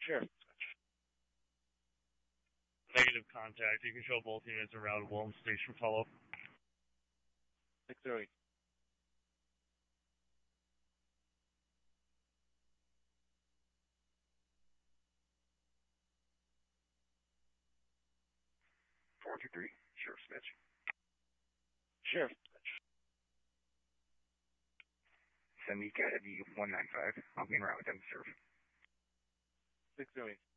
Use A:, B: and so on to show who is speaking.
A: Sheriff.
B: Negative contact. You can show both units around Williams Station follow.
A: 608.
C: Sheriff Smith.
A: Sheriff.
C: Send me Cat at the 195. I'll be in route with them, sir.
A: 608.